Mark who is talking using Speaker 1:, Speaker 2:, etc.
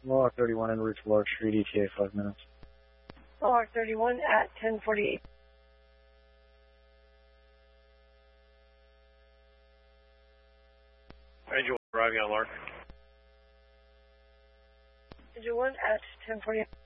Speaker 1: Mohawk 31 en route to Lark Street, ETA 5 minutes.
Speaker 2: Mohawk 31 at 10:48.
Speaker 3: Angel arriving on Lark.
Speaker 2: Angel 1 at 10:48.